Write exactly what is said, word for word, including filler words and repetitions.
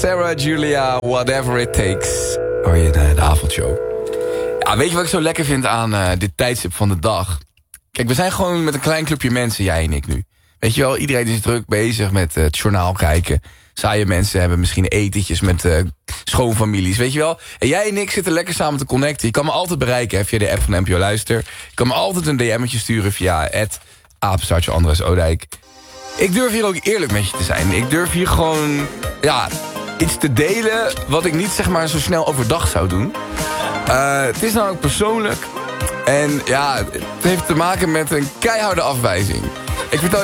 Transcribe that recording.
Sarah Julia, Whatever It Takes. Hoor je de, de avondshow. Ja, weet je wat ik zo lekker vind aan uh, dit tijdstip van de dag? Kijk, we zijn gewoon met een klein clubje mensen, jij en ik nu. Weet je wel, iedereen is druk bezig met uh, het journaal kijken. Saaie mensen hebben misschien etentjes met uh, schoonfamilies, weet je wel. En jij en ik zitten lekker samen te connecten. Je kan me altijd bereiken hè, via de app van N P O Luister. Je kan me altijd een D M'tje sturen via het apenstaartje Andres Oudijk. Ik durf hier ook eerlijk met je te zijn. Ik durf hier gewoon, ja, iets te delen wat ik niet zeg maar zo snel overdag zou doen. Uh, het is namelijk persoonlijk. En ja, het heeft te maken met een keiharde afwijzing. Ik vertel